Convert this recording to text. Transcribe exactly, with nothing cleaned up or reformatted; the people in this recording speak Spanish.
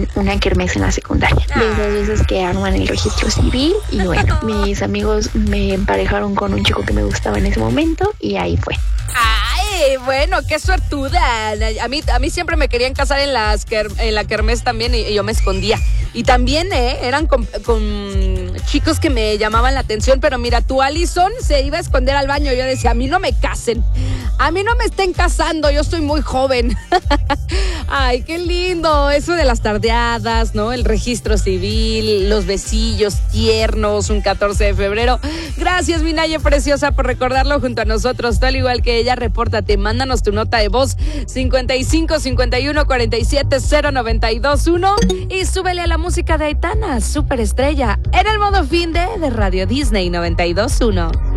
una kermés en la secundaria. De esas veces que arman el registro civil y bueno, mis amigos me emparejaron con un chico que me gustaba en ese momento y ahí fue. Ay, bueno, qué suertuda. A mí, a mí siempre me querían casar en, las ker- en la kermés también y, y yo me escondía. Y también, ¿eh? Eran con, con chicos que me llamaban la atención, pero mira, tú, Alison, se iba a esconder al baño. Yo decía, a mí no me casen. A mí no me estén casando, yo estoy muy joven. Ay, qué lindo. Eso de las tardeadas, ¿no? El registro civil, los besillos tiernos, un catorce de febrero. Gracias, mi Naye preciosa, por recordarlo junto a nosotros. Tú, al igual que ella, repórtate, mándanos tu nota de voz cincuenta y cinco cincuenta y uno cuarenta y siete cero noventa y dos uno y súbele a la música de Aitana, Superestrella, en el modo fin de, de Radio Disney noventa y dos uno.